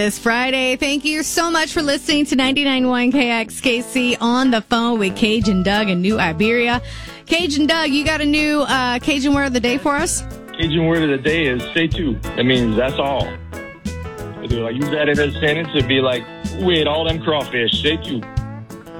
It's Friday. Thank you so much for listening to 99.1 KXKC on the phone with Cajun Doug in New Iberia. Cajun Doug, you got a new Cajun word of the day for us? Cajun word of the day is say tu. That means that's all. If I use that in a sentence, it'd be like, we ate all them crawfish. Say tu.